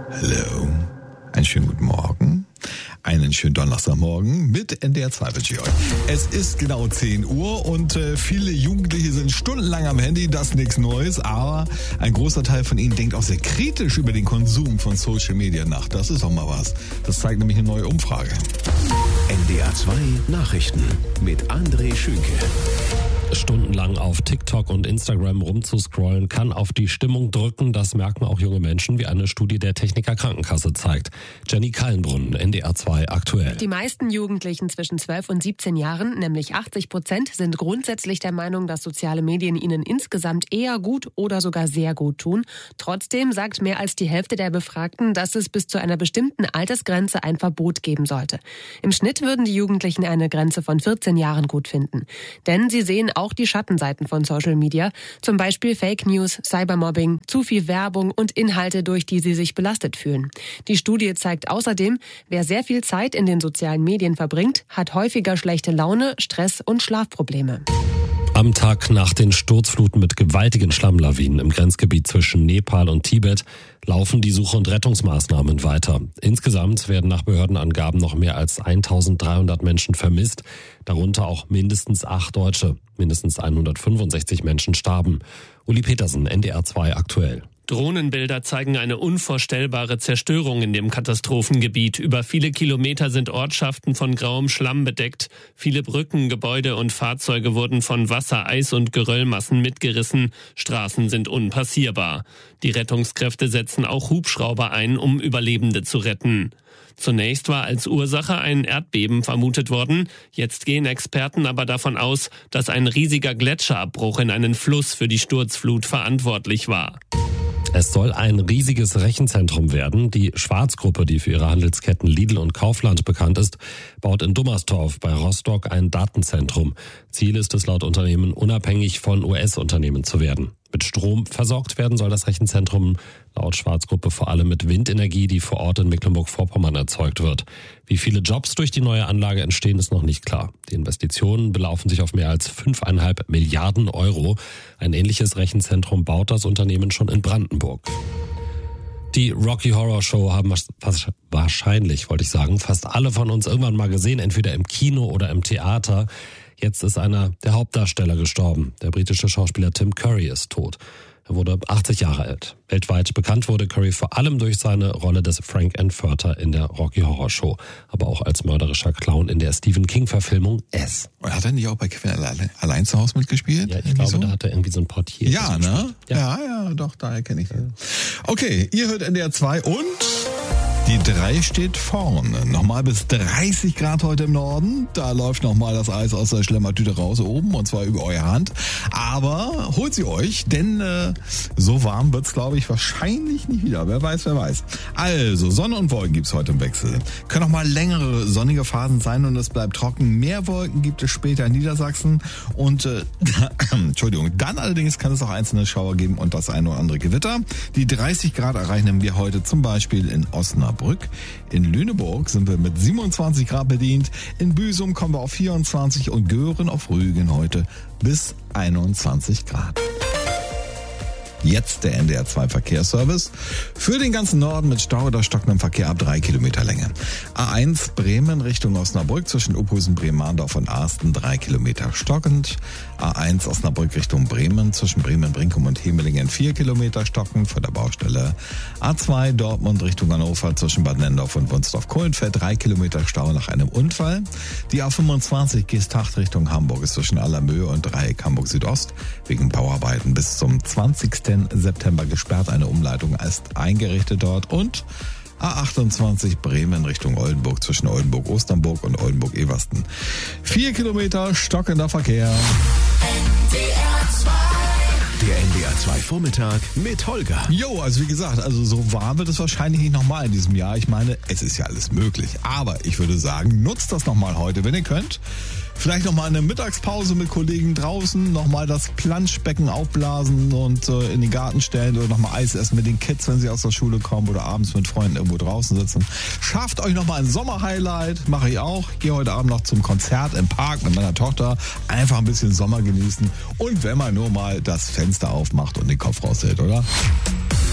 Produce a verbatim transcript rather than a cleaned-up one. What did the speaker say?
Hallo, einen schönen guten Morgen, einen schönen Donnerstagmorgen mit N D R zwei wünsche ich euch. Es ist genau zehn Uhr und äh, viele Jugendliche sind stundenlang am Handy, das ist nichts Neues, aber ein großer Teil von ihnen denkt auch sehr kritisch über den Konsum von Social Media nach. Das ist auch mal was. Das zeigt nämlich eine neue Umfrage. N D R zwei Nachrichten mit André Schünke. Stundenlang auf TikTok und Instagram rumzuscrollen kann auf die Stimmung drücken. Das merken auch junge Menschen, wie eine Studie der Techniker Krankenkasse zeigt. Jenny Kallenbrunn, N D R zwei aktuell. Die meisten Jugendlichen zwischen zwölf und siebzehn Jahren, nämlich achtzig Prozent, sind grundsätzlich der Meinung, dass soziale Medien ihnen insgesamt eher gut oder sogar sehr gut tun. Trotzdem sagt mehr als die Hälfte der Befragten, dass es bis zu einer bestimmten Altersgrenze ein Verbot geben sollte. Im Schnitt würden die Jugendlichen eine Grenze von vierzehn Jahren gut finden. Denn sie sehen auch die Schattenseiten von Social Media, zum Beispiel Fake News, Cybermobbing, zu viel Werbung und Inhalte, durch die sie sich belastet fühlen. Die Studie zeigt außerdem, wer sehr viel Zeit in den sozialen Medien verbringt, hat häufiger schlechte Laune, Stress und Schlafprobleme. Am Tag nach den Sturzfluten mit gewaltigen Schlammlawinen im Grenzgebiet zwischen Nepal und Tibet laufen die Suche- und Rettungsmaßnahmen weiter. Insgesamt werden nach Behördenangaben noch mehr als eintausenddreihundert Menschen vermisst, darunter auch mindestens acht Deutsche. Mindestens hundertfünfundsechzig Menschen starben. Uli Petersen, N D R zwei aktuell. Drohnenbilder zeigen eine unvorstellbare Zerstörung in dem Katastrophengebiet. Über viele Kilometer sind Ortschaften von grauem Schlamm bedeckt. Viele Brücken, Gebäude und Fahrzeuge wurden von Wasser, Eis und Geröllmassen mitgerissen. Straßen sind unpassierbar. Die Rettungskräfte setzen auch Hubschrauber ein, um Überlebende zu retten. Zunächst war als Ursache ein Erdbeben vermutet worden. Jetzt gehen Experten aber davon aus, dass ein riesiger Gletscherabbruch in einen Fluss für die Sturzflut verantwortlich war. Es soll ein riesiges Rechenzentrum werden. Die Schwarz-Gruppe, die für ihre Handelsketten Lidl und Kaufland bekannt ist, baut in Dummerstorf bei Rostock ein Datenzentrum. Ziel ist es laut Unternehmen, unabhängig von U S-Unternehmen zu werden. Mit Strom versorgt werden soll das Rechenzentrum laut Schwarz-Gruppe vor allem mit Windenergie, die vor Ort in Mecklenburg-Vorpommern erzeugt wird. Wie viele Jobs durch die neue Anlage entstehen, ist noch nicht klar. Die Investitionen belaufen sich auf mehr als fünfeinhalb Milliarden Euro. Ein ähnliches Rechenzentrum baut das Unternehmen schon in Brandenburg. Die Rocky Horror Show haben wahrscheinlich, wollte ich sagen, fast alle von uns irgendwann mal gesehen, entweder im Kino oder im Theater. Jetzt ist einer der Hauptdarsteller gestorben. Der britische Schauspieler Tim Curry ist tot. Er wurde achtzig Jahre alt. Weltweit bekannt wurde Curry vor allem durch seine Rolle des Frank Entfurter in der Rocky Horror Show, aber auch als mörderischer Clown in der Stephen King-Verfilmung S. Hat er nicht auch bei Kevin allein, allein zu Hause mitgespielt? Ja, ich glaube, so? Da hat er irgendwie so ein Portier. Ja, ne? Ja. ja, ja, doch, daher kenne ich ihn. Okay, ihr hört N D R zwei und die drei steht vorne. Nochmal bis dreißig Grad heute im Norden. Da läuft nochmal das Eis aus der Schlemmertüte raus oben und zwar über eure Hand. Aber holt sie euch, denn äh, so warm wird's, glaube ich, wahrscheinlich nicht wieder. Wer weiß, wer weiß. Also, Sonne und Wolken gibt's heute im Wechsel. Können auch mal längere sonnige Phasen sein und es bleibt trocken. Mehr Wolken gibt es später in Niedersachsen. Und, äh, Entschuldigung, dann allerdings kann es auch einzelne Schauer geben und das eine oder andere Gewitter. Die dreißig Grad erreichen wir heute zum Beispiel in Osnabrück. In Lüneburg sind wir mit siebenundzwanzig Grad bedient. In Büsum kommen wir auf vierundzwanzig und Göhren auf Rügen heute bis einundzwanzig Grad. Jetzt der N D R zwei Verkehrsservice. Für den ganzen Norden mit Stau oder stockendem Verkehr ab drei Kilometer Länge. A eins Bremen Richtung Osnabrück zwischen Uphusen, Bremen-Mahndorf und Arsten drei Kilometer stockend. A eins Osnabrück Richtung Bremen zwischen Bremen-Brinkum und Hemelingen vier Kilometer stockend vor der Baustelle. A zwei Dortmund Richtung Hannover zwischen Bad Nendorf und Wunsdorf-Kohlenfeld drei Kilometer Stau nach einem Unfall. Die A fünfundzwanzig Geesthacht Richtung Hamburg ist zwischen Allermöhe und Dreieck Hamburg Südost wegen Bauarbeiten bis zum zwanzigsten September gesperrt. Eine Umleitung ist eingerichtet dort. Und A achtundzwanzig Bremen Richtung Oldenburg zwischen Oldenburg-Osternburg und Oldenburg-Eversten. Vier Kilometer stockender Verkehr. N D R zwei. Der N D R zwei Vormittag mit Holger. Jo, also wie gesagt, also so warm wird es wahrscheinlich nicht nochmal in diesem Jahr. Ich meine, es ist ja alles möglich. Aber ich würde sagen, nutzt das nochmal heute, wenn ihr könnt. Vielleicht nochmal eine Mittagspause mit Kollegen draußen, nochmal das Planschbecken aufblasen und äh, in den Garten stellen oder nochmal Eis essen mit den Kids, wenn sie aus der Schule kommen oder abends mit Freunden irgendwo draußen sitzen. Schafft euch nochmal ein Sommerhighlight, mache ich auch. Gehe heute Abend noch zum Konzert im Park mit meiner Tochter. Einfach ein bisschen Sommer genießen und wenn man nur mal das Fenster aufmacht und den Kopf raushält, oder?